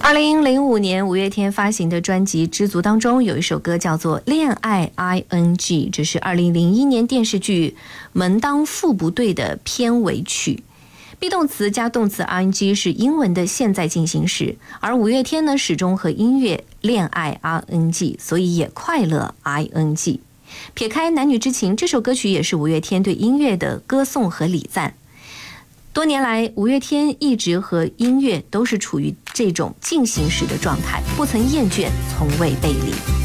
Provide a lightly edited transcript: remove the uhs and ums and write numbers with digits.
2005年五月天发行的专辑《知足》当中有一首歌叫做《恋爱 ING》，这是2001年电视剧《门当户不对》的片尾曲。be 动词加动词 ing 是英文的现在进行时，而五月天呢始终和音乐恋爱 ing， 所以也快乐 ing。撇开男女之情，这首歌曲也是五月天对音乐的歌颂和礼赞。多年来，五月天一直和音乐都是处于这种进行时的状态，不曾厌倦，从未背离。